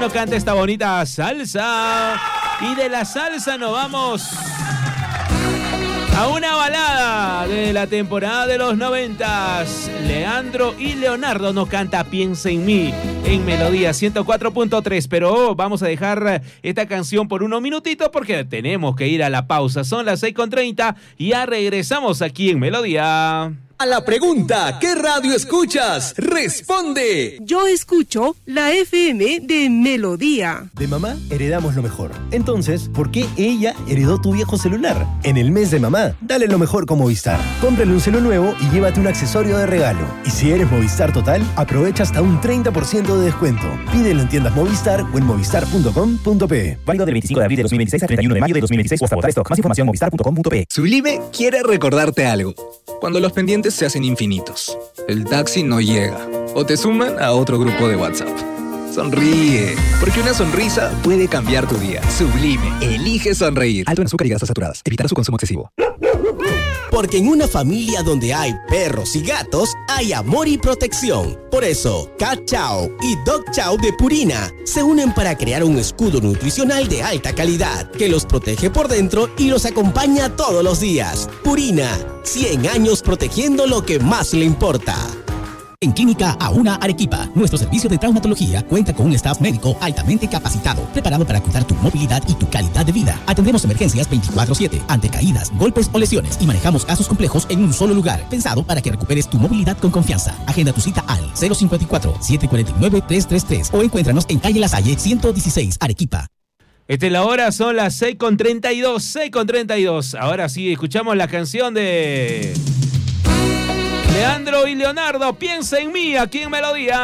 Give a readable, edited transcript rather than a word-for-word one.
nos canta esta bonita salsa. Y de la salsa nos vamos a una balada de la temporada de los 90s. Leandro y Leonardo nos canta Piensa en mí en Melodía 104.3. Pero vamos a dejar esta canción por unos minutitos porque tenemos que ir a la pausa. Son las 6:30 y ya regresamos aquí en Melodía. A la pregunta, ¿qué radio escuchas? Responde. Yo escucho la FM de Melodía. De mamá heredamos lo mejor. Entonces, ¿por qué ella heredó tu viejo celular? En el mes de mamá, dale lo mejor con Movistar. Cómprale un celu nuevo y llévate un accesorio de regalo. Y si eres Movistar Total, aprovecha hasta un 30% de descuento. Pídelo en tiendas Movistar o en movistar.com.pe. Válido del 25 de abril de 2026 al 31 de mayo de 2026 o hasta agotar stock. Más información movistar.com.pe. Sublime quiere recordarte algo. Cuando los pendientes se hacen infinitos, el taxi no llega o te suman a otro grupo de WhatsApp. Sonríe, porque una sonrisa puede cambiar tu día. Sublime, elige sonreír. Alto en azúcar y grasas saturadas. Evitar su consumo excesivo. Porque en una familia donde hay perros y gatos, hay amor y protección. Por eso, Cat Chow y Dog Chow de Purina se unen para crear un escudo nutricional de alta calidad que los protege por dentro y los acompaña todos los días. Purina, 100 años protegiendo lo que más le importa. En Clínica A1 Arequipa, nuestro servicio de traumatología cuenta con un staff médico altamente capacitado, preparado para cuidar tu movilidad y tu calidad de vida. Atendemos emergencias 24/7, ante caídas, golpes o lesiones, y manejamos casos complejos en un solo lugar, pensado para que recuperes tu movilidad con confianza. Agenda tu cita al 054-749-333 o encuéntranos en calle La Salle 116, Arequipa. Esta es la hora, son las 6:32, 6:32. Ahora sí, escuchamos la canción de Leandro y Leonardo, Piensa en mí, aquí en Melodía.